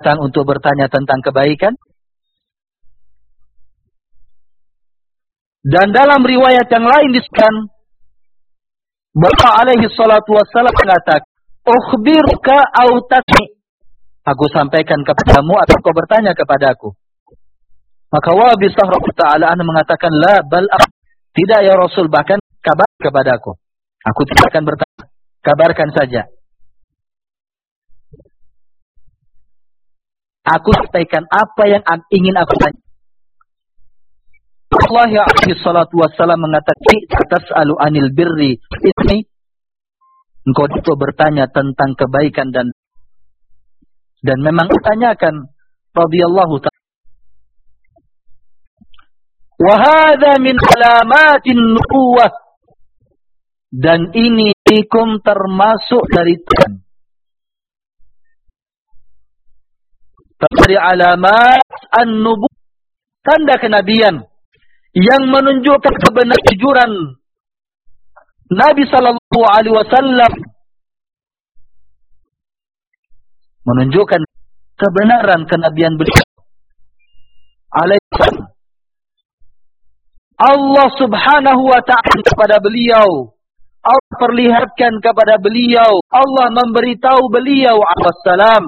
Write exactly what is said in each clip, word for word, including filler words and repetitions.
datang untuk bertanya tentang kebaikan. Dan dalam riwayat yang lain disebutkan bahwa alaihi salatu wassalam mengatakan, "Ukhbiruka au tasmi." Aku sampaikan kepadamu atau kau bertanya kepadaku. Maka Wabi Sahra Ta'ala anhu mengatakan, "La bal ak." Tidak ya Rasul, bahkan kabar kepadaku. Aku tidak akan bertanya, kabarkan saja. Aku sampaikan apa yang ingin aku tanya. Allah ya alaihi salatu wassalam mengatakan, "Tas'alu anil birri ismi." Engkau itu bertanya tentang kebaikan dan dan memang ditanyakan radhiyallahu ta'ala. Wa hadza min alamatin nubuwah. Dan ini ikum termasuk dari Tuhan. Dari alamat an-nubuwah, tanda kenabian yang menunjukkan kebenaran kejujuran Nabi sallallahu alaihi wasallam, menunjukkan kebenaran kenabian beliau alaihi. Allah subhanahu wa ta'ala kepada beliau, Allah perlihatkan kepada beliau, Allah memberitahu beliau alaihi salam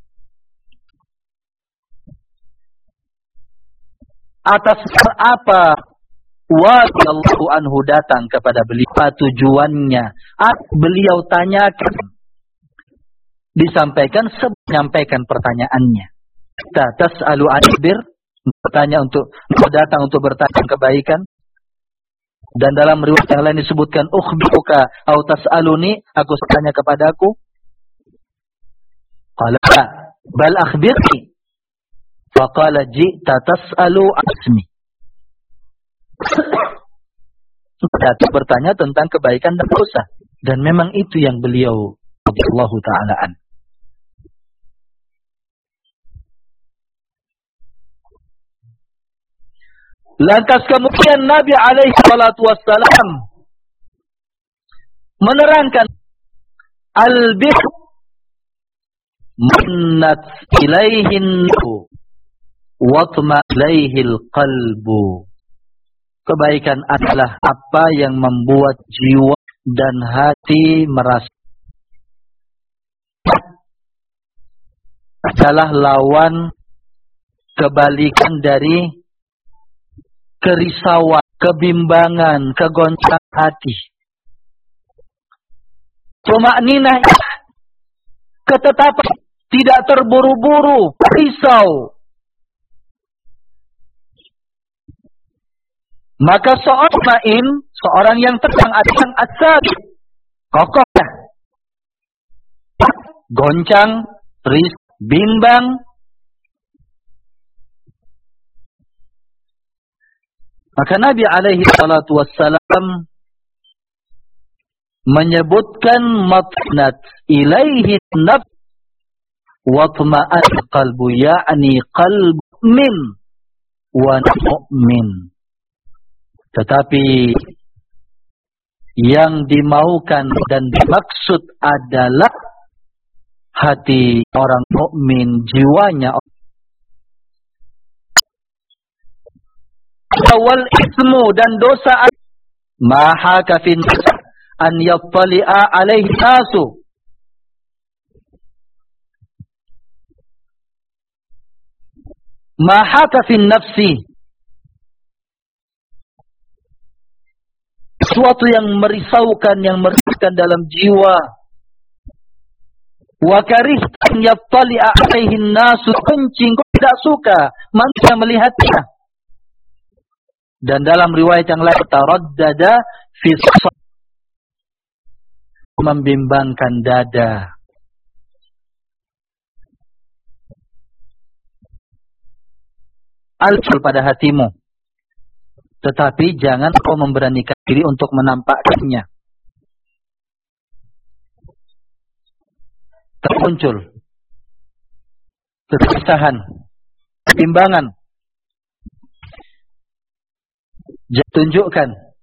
atas apa radhiyallahu anhu datang kepada beliau, apa tujuannya, beliau tanyakan, disampaikan, menyampaikan pertanyaannya. Tas'alu anil bir, bertanya untuk datang untuk bertanya kebaikan. Dan dalam riwayat yang lain disebutkan, ukhbiruka au tas'aluni, aku bertanya kepadaku. Qala bal akhbirni. Faqala ji'ta tas'alu asmi. Datang bertanya tentang kebaikan dan dosa. Dan memang itu yang beliau radhiyallahu ta'ala an. Lantas kemudian Nabi alaihi salatu wassalam menerangkan al-bir mannat ilaihin watma ilaihil qalbu. Kebaikan adalah apa yang membuat jiwa dan hati merasa. Adalah lawan kebalikan dari kerisauan, kebimbangan, kegoncangan hati. Tumakninah, ketetapan, tidak terburu-buru, risau. Maka seorang main, seorang yang tenang akan asal, kokoh, goncang, ris, bimbang. Maka Nabi alaihi salatu wassalam menyebutkan matnat ilaihi nafs watma'al qalbu, ya'ni qalb min wa mu'min. Tetapi yang dimaukan dan dimaksud adalah hati orang mukmin, jiwanya. Wal ismu, dan dosa maha kafin an yattali'a alaihi nasu. Maha kafin nafsi, sesuatu yang merisaukan, yang merisaukan dalam jiwa. Wa karihtan yattali'a alaihi nasu, benci, tidak suka manusia melihatnya. Dan dalam riwayat yang lain, taraddada fi sadr, membimbangkan dada. Al-fil pada hatimu. Tetapi jangan kau memberanikan diri untuk menampakkannya. Termuncul kegelisahan, timbangan. Tunjukkan